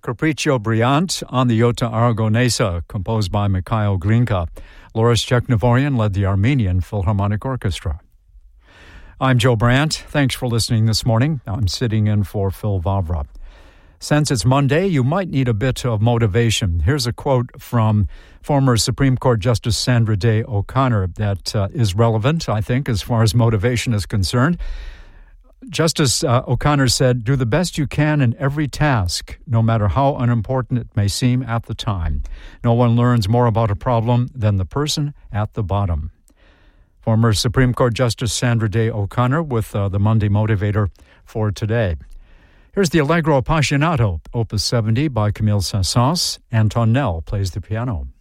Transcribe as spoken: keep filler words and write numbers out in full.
Capriccio Briant on the Jota Aragonesa, composed by Mikhail Glinka. Loris Cheknevorian led the Armenian Philharmonic Orchestra. I'm Joe Brandt. Thanks for listening this morning. I'm sitting in for Phil Vavra. Since it's Monday, you might need a bit of motivation. Here's a quote from former Supreme Court Justice Sandra Day O'Connor that uh, is relevant, I think, as far as motivation is concerned. Justice uh, O'Connor said, "Do the best you can in every task, no matter how unimportant it may seem at the time. No one learns more about a problem than the person at the bottom." Former Supreme Court Justice Sandra Day O'Connor with uh, the Monday Motivator for today. Here's the Allegro Appassionato, Opus seventy by Camille Saint-Saëns. Anton Nell plays the piano.